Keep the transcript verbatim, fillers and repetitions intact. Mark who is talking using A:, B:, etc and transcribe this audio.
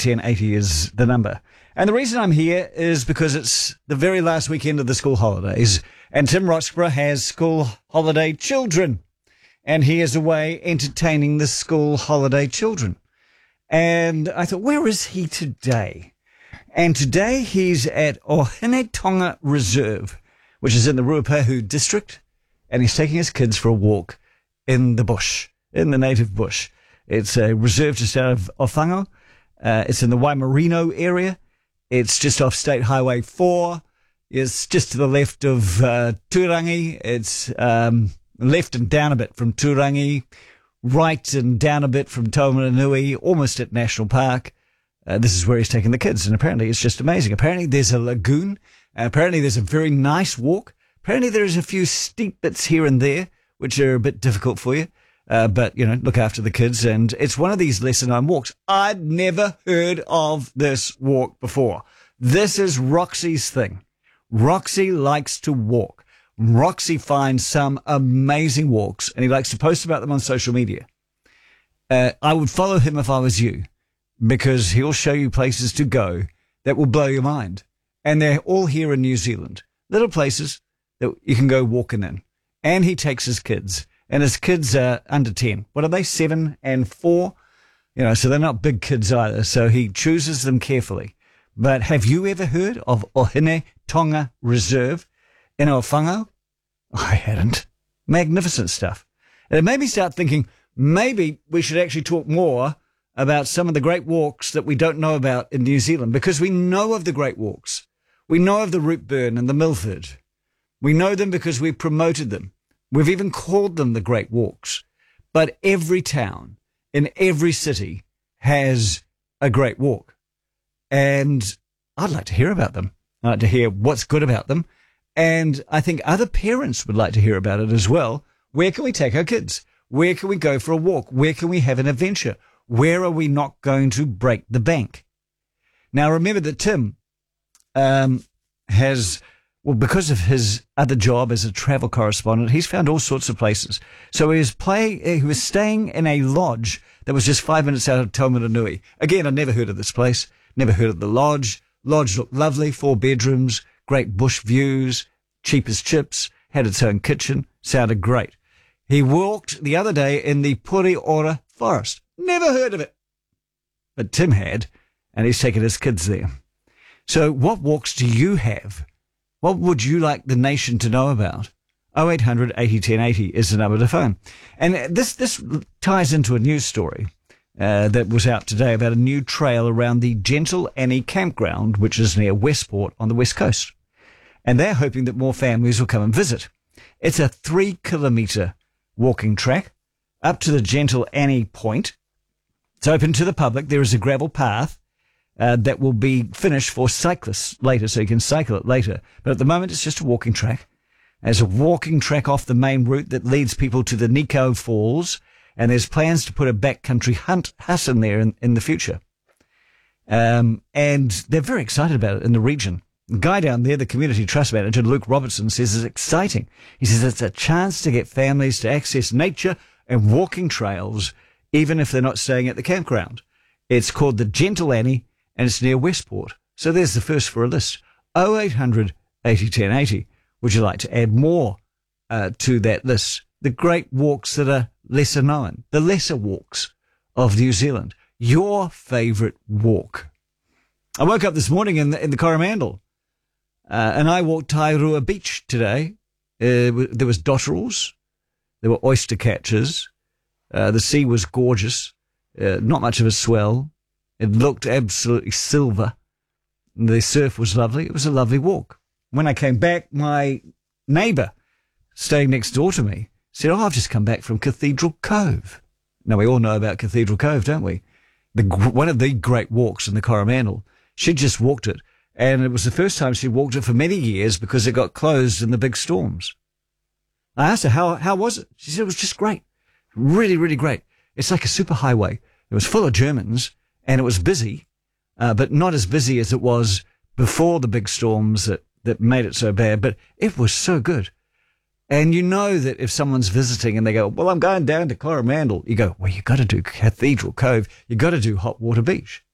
A: ten eighty is the number. And the reason I'm here is because it's the very last weekend of the school holidays, and Tim Roxburgh has school holiday children, and he is away entertaining the school holiday children. And I thought, where is he today? And today he's at Ohinetonga Reserve, which is in the Ruapehu district, and he's taking his kids for a walk in the bush, in the native bush. It's a reserve just out of Ofango. Uh, it's in the Waimarino area. It's just off State Highway four. It's just to the left of uh, Turangi. It's um, left and down a bit from Turangi, right and down a bit from Taumaranui, almost at National Park. Uh, this is where he's taking the kids, and apparently it's just amazing. Apparently there's a lagoon. Uh, apparently there's a very nice walk. Apparently there's a few steep bits here and there, which are a bit difficult for you. Uh, but, you know, look after the kids. And it's one of these lesser known walks. I'd never heard of this walk before. This is Roxy's thing. Roxy likes to walk. Roxy finds some amazing walks, and he likes to post about them on social media. Uh, I would follow him if I was you, because he'll show you places to go that will blow your mind. And they're all here in New Zealand. Little places that you can go walking in. And he takes his kids. And his kids are under ten. What are they? Seven and four? You know, so they're not big kids either. So he chooses them carefully. But have you ever heard of Ohinetonga Reserve in Ofango? I hadn't. Magnificent stuff. And it made me start thinking, maybe we should actually talk more about some of the great walks that we don't know about in New Zealand, because we know of the great walks. We know of the Routeburn and the Milford. We know them because we promoted them. We've even called them the Great Walks. But every town in every city has a great walk. And I'd like to hear about them. I'd like to hear what's good about them. And I think other parents would like to hear about it as well. Where can we take our kids? Where can we go for a walk? Where can we have an adventure? Where are we not going to break the bank? Now, remember that Tim um, has... Well, because of his other job as a travel correspondent, he's found all sorts of places. So he was playing, he was staying in a lodge that was just five minutes out of Taumaranui. Again, I'd never heard of this place, never heard of the lodge. Lodge looked lovely, four bedrooms, great bush views, cheap as chips, had its own kitchen, sounded great. He walked the other day in the Puri Ora forest. Never heard of it. But Tim had, and he's taken his kids there. So what walks do you have? What would you like the nation to know about? oh eight hundred eighty ten eighty is the number to phone. And this this ties into a news story uh, that was out today about a new trail around the Gentle Annie campground, which is near Westport on the west coast. And they're hoping that more families will come and visit. It's a three kilometre walking track up to the Gentle Annie point. It's open to the public. There is a gravel path Uh, that will be finished for cyclists later, so you can cycle it later. But at the moment, it's just a walking track. There's a walking track off the main route that leads people to the Nico Falls, and there's plans to put a backcountry hunt hut in there in, in the future. Um, and they're very excited about it in the region. The guy down there, the community trust manager, Luke Robertson, says it's exciting. He says it's a chance to get families to access nature and walking trails, even if they're not staying at the campground. It's called the Gentle Annie, and it's near Westport. So there's the first for a list. oh eight hundred eighty ten eighty. Would you like to add more uh, to that list? The great walks that are lesser known, the lesser walks of New Zealand. Your favourite walk. I woke up this morning in the, in the Coromandel, uh, and I walked Tairua Beach today. Uh, there was dotterels, there were oyster catchers. Uh, the sea was gorgeous, uh, not much of a swell. It looked absolutely silver. The surf was lovely. It was a lovely walk. When I came back, my neighbour, staying next door to me, said, oh, I've just come back from Cathedral Cove. Now, we all know about Cathedral Cove, don't we? The, one of the great walks in the Coromandel. She just walked it, and it was the first time she walked it for many years because it got closed in the big storms. I asked her, how, how was it? She said it was just great. Really, really great. It's like a superhighway. It was full of Germans, and it was busy, uh, but not as busy as it was before the big storms that, that made it so bad. But it was so good. And you know that if someone's visiting and they go, well, I'm going down to Coromandel, you go, well, you got to do Cathedral Cove. You got to do Hot Water Beach.